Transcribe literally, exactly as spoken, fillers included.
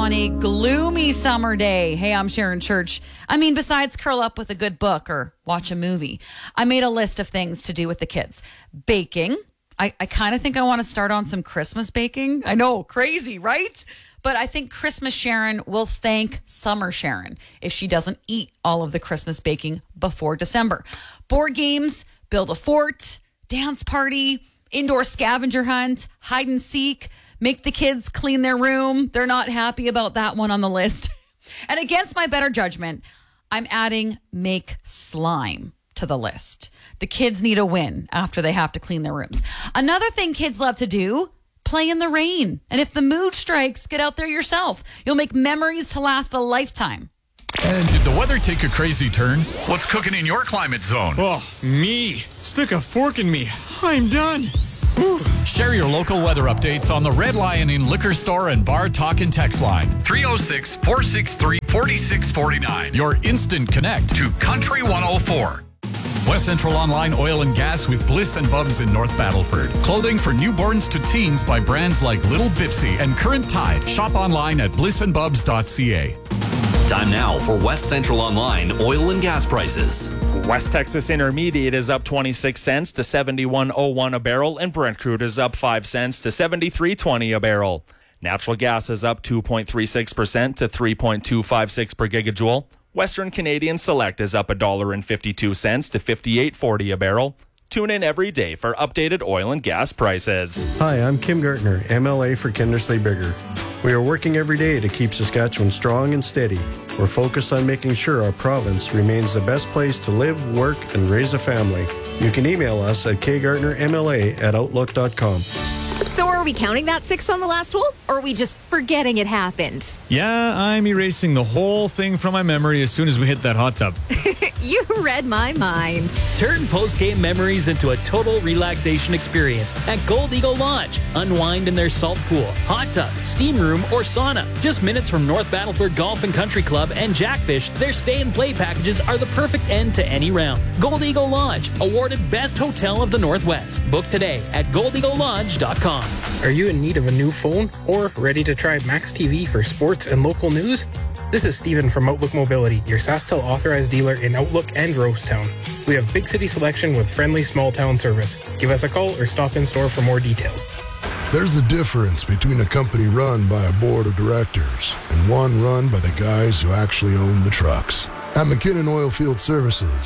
on a gloomy summer day. Hey, I'm Sharon Church. I mean, besides curl up with a good book or watch a movie, I made a list of things to do with the kids. Baking. I, I kind of think I want to start on some Christmas baking. I know, crazy, right? But I think Christmas Sharon will thank Summer Sharon if she doesn't eat all of the Christmas baking before December. Board games, build a fort, dance party, indoor scavenger hunt, hide and seek, make the kids clean their room. They're not happy about that one on the list. And against my better judgment, I'm adding make slime to the list. The kids need a win after they have to clean their rooms. Another thing kids love to do, play in the rain. And if the mood strikes, get out there yourself. You'll make memories to last a lifetime. And did the weather take a crazy turn? What's cooking in your climate zone? Oh, me. Stick a fork in me. I'm done. Whew. Share your local weather updates on the Red Lion Inn Liquor Store and Bar Talk and Text line. three oh six, four six three, four six four nine. Your instant connect to Country one oh four. West Central Online Oil and Gas with Bliss and Bubs in North Battleford. Clothing for newborns to teens by brands like Little Bipsy and Current Tide. Shop online at bliss and bubs dot c a. Time now for West Central Online oil and gas prices. West Texas Intermediate is up twenty-six cents to seventy-one oh one a barrel, and Brent crude is up five cents to seventy-three twenty a barrel. Natural gas is up two point three six percent to three point two five six per gigajoule. Western Canadian Select is up one dollar and fifty-two cents to fifty-eight forty a barrel. Tune in every day for updated oil and gas prices. Hi, I'm Kim Gartner, M L A for Kindersley Bigger. We are working every day to keep Saskatchewan strong and steady. We're focused on making sure our province remains the best place to live, work, and raise a family. You can email us at k gartner m l a at outlook dot com. So are we counting that six on the last hole, or are we just forgetting it happened? Yeah, I'm erasing the whole thing from my memory as soon as we hit that hot tub. You read my mind. Turn post-game memories into a total relaxation experience at Gold Eagle Lodge. Unwind in their salt pool, hot tub, steam room, or sauna. Just minutes from North Battleford Golf and Country Club and Jackfish, their stay and play packages are the perfect end to any round. Gold Eagle Lodge, awarded Best Hotel of the Northwest. Book today at gold eagle lodge dot com. Are you in need of a new phone or ready to try Max T V for sports and local news? This is Steven from Outlook Mobility, your SaskTel authorized dealer in Outlook and Rosetown. We have big city selection with friendly small town service. Give us a call or stop in store for more details. There's a difference between a company run by a board of directors and one run by the guys who actually own the trucks. At McKinnon Oilfield Services,